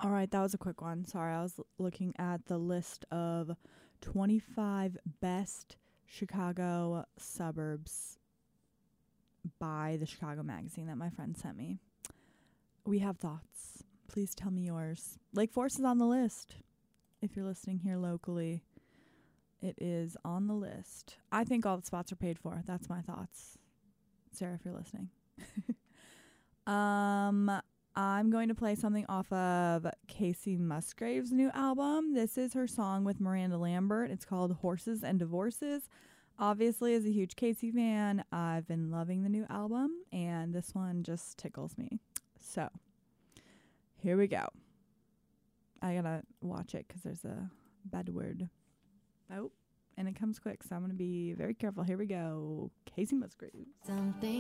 All right, that was a quick one. Sorry, I was looking at the list of 25 best Chicago suburbs by the Chicago Magazine that my friend sent me. We have thoughts. Please tell me yours. Lake Forest is on the list. If you're listening here locally, it is on the list. I think all the spots are paid for. That's my thoughts. Sarah, if you're listening. I'm going to play something off of Casey Musgrave's new album. This is her song with Miranda Lambert. It's called Horses and Divorces. Obviously, as a huge Casey fan, I've been loving the new album, and this one just tickles me. So, here we go. I gotta watch it because there's a bad word. Oh, and it comes quick, so I'm gonna be very careful. Here we go. Casey Musgraves. Something